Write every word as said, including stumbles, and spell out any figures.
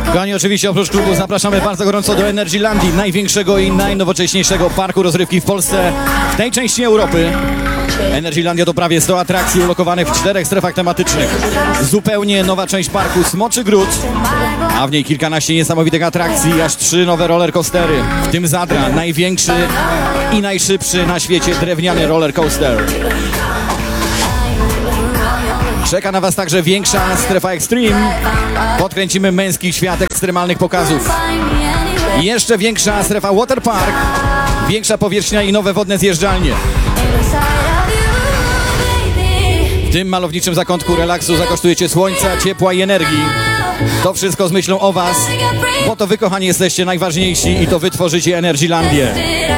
Kochani, oczywiście oprócz klubu zapraszamy bardzo gorąco do Energylandii, największego i najnowocześniejszego parku rozrywki w Polsce, w tej części Europy. Energylandia to prawie sto atrakcji ulokowanych w czterech strefach tematycznych. Zupełnie nowa część parku Smoczy Gród, a w niej kilkanaście niesamowitych atrakcji, aż trzy nowe rollercoastery, w tym Zadra, największy i najszybszy na świecie drewniany rollercoaster. Czeka na Was także większa strefa Extreme. Podkręcimy męski świat ekstremalnych pokazów. I jeszcze większa strefa Waterpark, większa powierzchnia i nowe wodne zjeżdżalnie. W tym malowniczym zakątku relaksu zakosztujecie słońca, ciepła i energii. To wszystko z myślą o Was, bo to Wy, kochani, jesteście najważniejsi i to Wy tworzycie Energylandię.